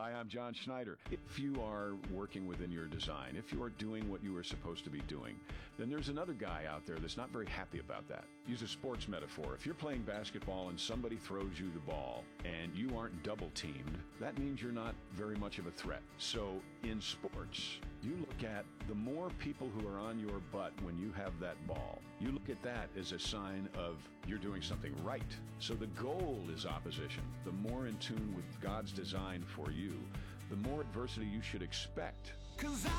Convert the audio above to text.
Hi, I'm John Schneider. If you are working within your design, if you are doing what you are supposed to be doing, then there's another guy out there that's not very happy about that. Use a sports metaphor. If you're playing basketball and somebody throws you the ball and you aren't double teamed, that means you're not very much of a threat. So in sports, you look at the more people who are on your butt when you have that ball, you look at that as a sign of you're doing something right. So the goal is opposition. The more in tune with God's design for you, the more adversity you should expect. 'Cause